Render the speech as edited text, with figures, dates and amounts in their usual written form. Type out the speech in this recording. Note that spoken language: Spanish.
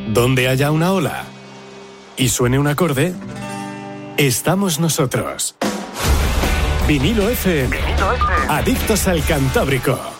Donde haya una ola y suene un acorde, estamos nosotros. Vinilo FM. Adictos al Cantábrico.